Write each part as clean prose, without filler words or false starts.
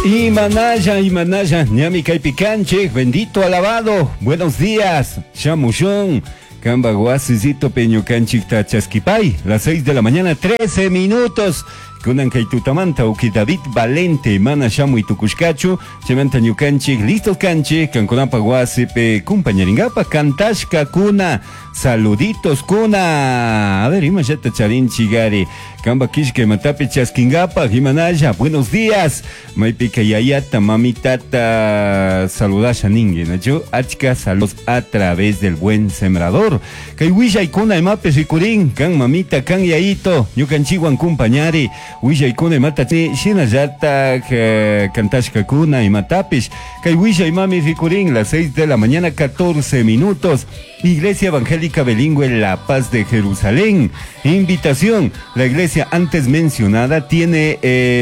Imanaya, ñami caipicanche, bendito alabado, buenos días, chamuchón, camba guasicito peñucanchic tachasquipay, las 6 de la mañana, 13 minutos. Kunan Kaitutamanta, Uki David Valente, Mana Shamu y Tucushcachu, Chemanta Ñucanchi, listos canche, Canconapa Guasipe, compañeringapa, Cantashka Kuna, saluditos Kuna. A ver, Imashata Charin Chigari, Camba Kishke Matape Chaskingapa, Himanaya, buenos días. Maipica Yayata, Mamitata, saludasha ningue, Nacho, Achka, saludos a través del buen sembrador. Kaiwisha y Kuna, Emape Sikurin, Kan Mamita, Kan Yaito, Ñucanchiguan compañari. Wisha ikune matati shina yata cantashka kuna y matapish kay wisha y mami ricurín las 6 de la mañana 14 minutos. Iglesia Evangélica Bilingüe La Paz de Jerusalén. Invitación. La iglesia antes mencionada tiene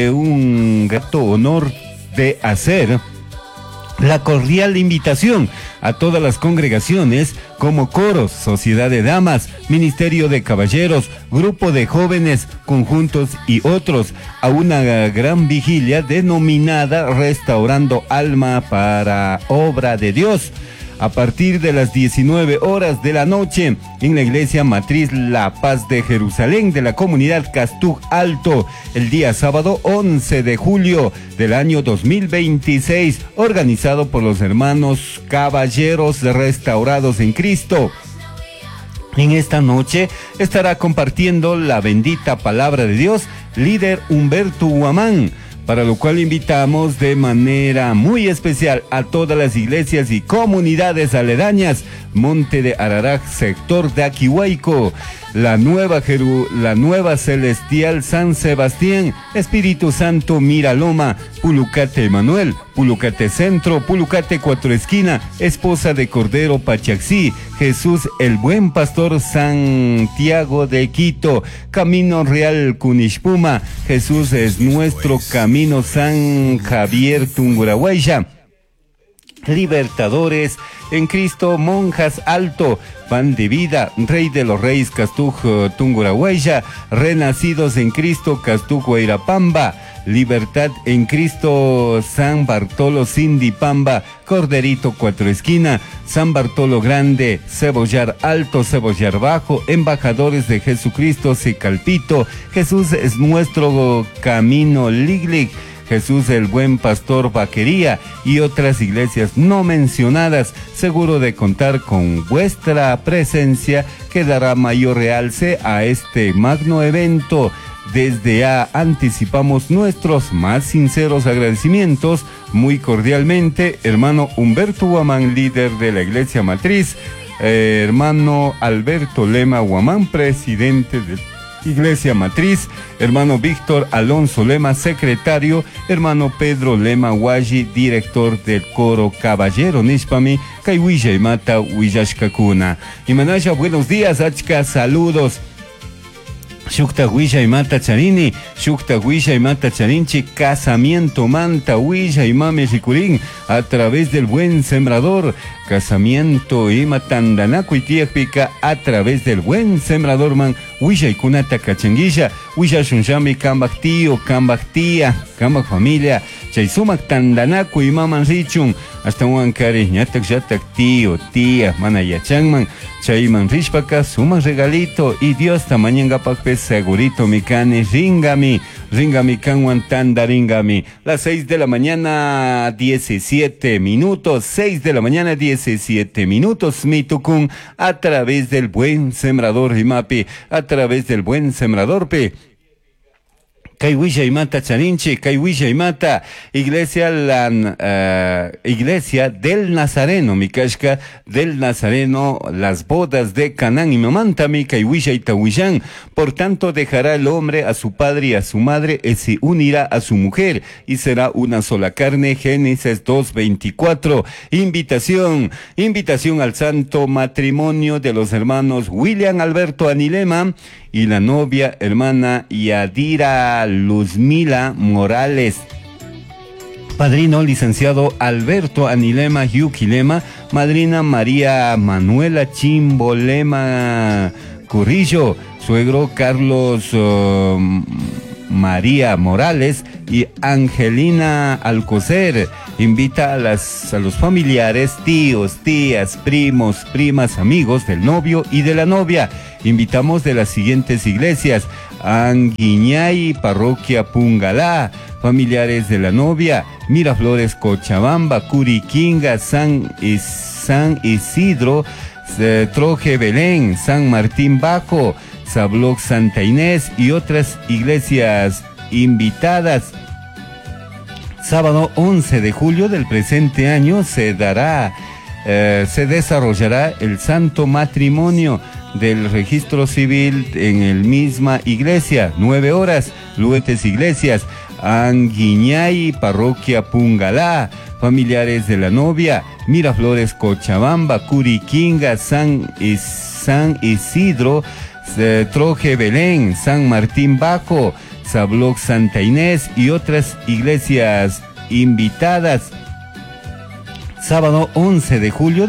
un grato honor de hacer la cordial invitación a todas las congregaciones como coros, sociedad de damas, ministerio de caballeros, grupo de jóvenes, conjuntos y otros a una gran vigilia denominada Restaurando Alma para Obra de Dios. A partir de las 19 horas de la noche en la iglesia matriz La Paz de Jerusalén de la comunidad Castug Alto, el día sábado 11 de julio del año 2026, organizado por los hermanos Caballeros Restaurados en Cristo. En esta noche estará compartiendo la bendita palabra de Dios líder Humberto Guamán, para lo cual invitamos de manera muy especial a todas las iglesias y comunidades aledañas, Monte de Ararac, sector de Aquihuayco, la nueva Celestial San Sebastián, Espíritu Santo Miraloma, Pulucate Emanuel, Pulucate Centro, Pulucate Cuatro Esquina, Esposa de Cordero Pachaxí, Jesús el Buen Pastor Santiago de Quito, Camino Real Cunishpuma, Jesús es nuestro camino San Javier Tungurahuaya, Libertadores en Cristo, Monjas Alto, Pan de Vida, Rey de los Reyes Castug Tungurahuaya, Renacidos en Cristo Castug Guairapamba, Libertad en Cristo San Bartolo Sindipamba, Corderito Cuatro Esquina, San Bartolo Grande, Cebollar Alto, Cebollar Bajo, Embajadores de Jesucristo Cicalpito, Jesús es nuestro camino Liglig, Jesús el Buen Pastor Vaquería y otras iglesias no mencionadas, seguro de contar con vuestra presencia que dará mayor realce a este magno evento. Desde ya anticipamos nuestros más sinceros agradecimientos, muy cordialmente, hermano Humberto Guamán, líder de la Iglesia Matriz, hermano Alberto Lema Guamán, presidente del Iglesia Matriz, hermano Víctor Alonso Lema, secretario, hermano Pedro Lema Guayi, director del coro Caballero Nishpami, Kaiwisha y Mata Huillashkakuna. Imanaya, buenos días, Achka, saludos. Shukta Huilla y Mata Charini, Shukta Huilla y Mata Charinchi, casamiento Manta Huilla y Mame Ricurín, a través del buen sembrador, casamiento y Matandanaco y Tiapica, a través del buen sembrador man, Huilla y Kunata Cachanguilla, Huilla Shunshami, Kambak tío, Kambak tía, Kambak familia, Chaisumak Tandanaco y Maman Richun, hasta un cariñatak yatak tío, tía, manayachangman, Chayman Rishpaka, suma regalito, y Dios tamañanga pakpe segurito mi cane, ringami canwan tanda ringami. Las 6 de la mañana 17 minutos, 6 de la mañana 17 minutos, mi tucun, a través del buen sembrador Rimapi, a través del buen sembrador pe. Kaiwisha y Mata Charinche, Kaiwisha y Mata, Iglesia del Nazareno, Mikashka del Nazareno, las bodas de Canaán y Mamantami, Kaiwisha y Tahuillán. Por tanto, dejará el hombre a su padre y a su madre y se unirá a su mujer y será una sola carne. Génesis 2:24. Invitación al santo matrimonio de los hermanos William Alberto Anilema y la novia hermana Yadira Luzmila Morales. Padrino licenciado Alberto Anilema Yuquilema, madrina María Manuela Chimbolema Currillo, suegro Carlos María Morales y Angelina Alcocer. Invita a los familiares, tíos, tías, primos, primas, amigos del novio y de la novia. Invitamos de las siguientes iglesias: Anguiñay, Parroquia Pungalá. Familiares de la novia: Miraflores, Cochabamba, Curiquinga, San Isidro, Troje, Belén, San Martín Bajo, Sabloc, Santa Inés y otras iglesias invitadas. Sábado 11 de julio del presente año se desarrollará el santo matrimonio del registro civil en el misma iglesia, 9 horas, luetes iglesias: Anguiñay, Parroquia Pungalá. Familiares de la novia: Miraflores, Cochabamba, Curiquinga, San Isidro, Troje, Belén, San Martín Bajo, Sabloc, Santa Inés y otras iglesias invitadas. Sábado 11 de julio